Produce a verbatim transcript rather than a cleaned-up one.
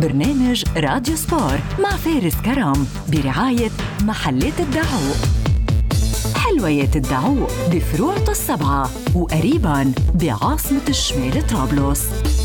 برنامج راديو سبور مع فارس كرم برعاية محلات الدعوق. حلويات الدعوق بفروع السبعة وقريباً بعاصمة الشمال طرابلس.